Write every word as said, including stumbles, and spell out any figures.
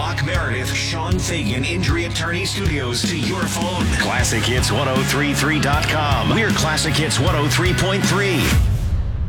Locke Meredith, Sean Fagan Injury Attorney Studios to your phone. Classic Hits ten thirty-three dot com. We're Classic Hits one oh three point three.